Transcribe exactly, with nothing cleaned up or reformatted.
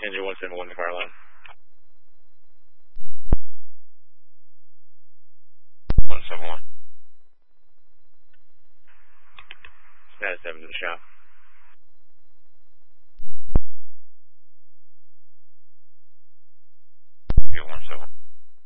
Engine one seven one to car line. one seven one. Status seven to the shop. one seven one.